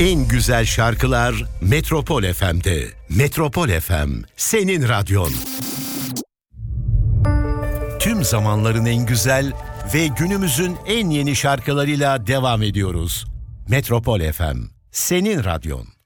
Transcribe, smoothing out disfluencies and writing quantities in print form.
En güzel şarkılar Metropol FM'de. Metropol FM, senin radyon. Tüm zamanların en güzel ve günümüzün en yeni şarkılarıyla devam ediyoruz. Metropol FM, senin radyon.